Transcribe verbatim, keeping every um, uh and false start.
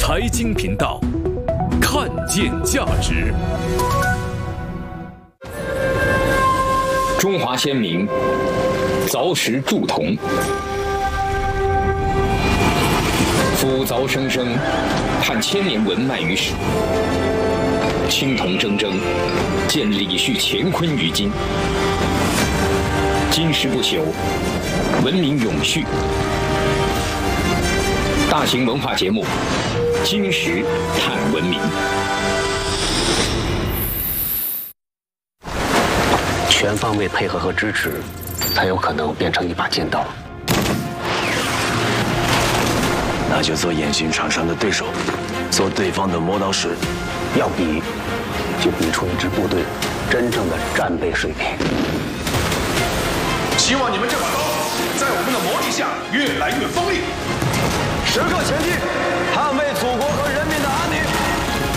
财经频道，看见价值。 中华先民凿石铸铜，夫凿生生，探千年文脉于史。青铜铮铮，见李旭乾坤于今。金石不朽，文明永续。大型文化节目《金石探文明》， 全方位配合和支持，才有可能变成一把剑刀。 那就做演训场上的对手，做对方的磨刀石。 要比，就比出一支部队真正的战备水平。 希望你们这把刀在我们的磨砺下越来越锋利。时刻前进。